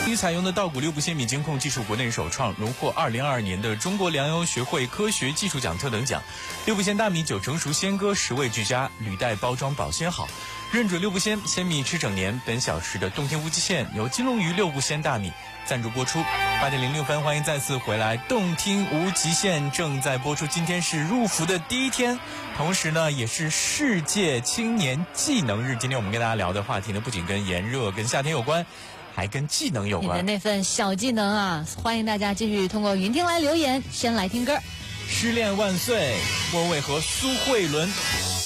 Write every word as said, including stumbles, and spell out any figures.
于采用的稻谷六不鲜米监控技术国内首创，荣获二零二二年的中国粮油学会科学技术奖特等奖。六不鲜大米九成熟鲜割，食味俱佳，履带包装保鲜好，认准六不鲜，鲜米吃整年。本小时的动听无极限由金龙鱼六不鲜大米赞助播出。八点零六分，欢迎再次回来，动听无极限正在播出。今天是入伏的第一天，同时呢也是世界青年技能日。今天我们跟大家聊的话题呢，不仅跟炎热跟夏天有关，还跟技能有关。 你的那份小技能啊，欢迎大家继续通过云听来留言。先来听歌， 失恋万岁，莫文蔚和苏慧伦。